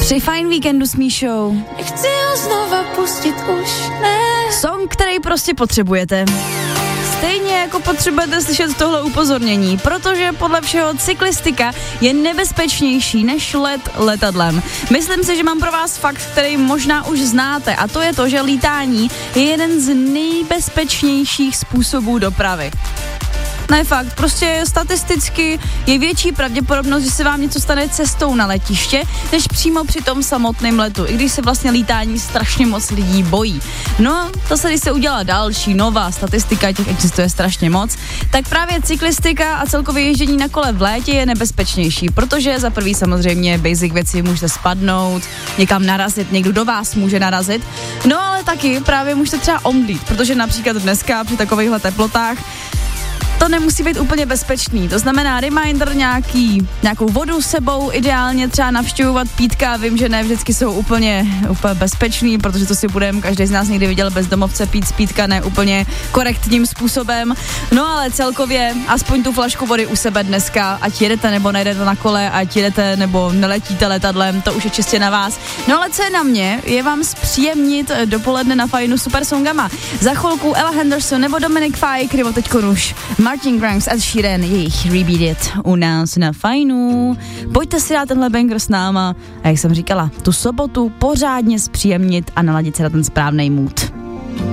Při Fajn víkendu s Míšou. Chci ho znova pustit už ne. Song, který prostě potřebujete. Stejně jako potřebujete slyšet tohle upozornění, protože podle všeho cyklistika je nebezpečnější než let letadlem. Myslím si, že mám pro vás fakt, který možná už znáte, a to je to, že lítání je jeden z nejbezpečnějších způsobů dopravy. Ne, fakt, prostě statisticky je větší pravděpodobnost, že se vám něco stane cestou na letiště, než přímo při tom samotném letu, i když se vlastně lítání strašně moc lidí bojí. No, to se když se udělá další nová statistika, těch existuje strašně moc, tak právě cyklistika a celkově ježdění na kole v létě je nebezpečnější, protože za prvý samozřejmě basic věci můžete spadnout, někam narazit, někdo do vás může narazit, no ale taky právě můžete třeba omdlít, protože například dneska při takovýchhle teplotách to nemusí být úplně bezpečný, to znamená reminder nějakou vodu s sebou, ideálně třeba navštěvovat pítka, vím, že ne vždycky jsou úplně bezpečný, protože to si budeme, každý z nás někdy viděl bezdomovce pít z pítka ne úplně korektním způsobem, no ale celkově aspoň tu flašku vody u sebe dneska, ať jedete nebo nejedete na kole, ať jedete nebo neletíte letadlem, to už je čistě na vás. No ale co je na mě, je vám zpříjemnit dopoledne na Fajnu super songama. Za chvilku Ella Henderson nebo Dominic Fike, nebo teďko už Martin Garrix, Ed Sheeran, jejich Rebeat It u nás na Fajnu. Pojďte si dát tenhle banger s náma a jak jsem říkala, tu sobotu pořádně zpříjemnit a naladit se na ten správnej mood.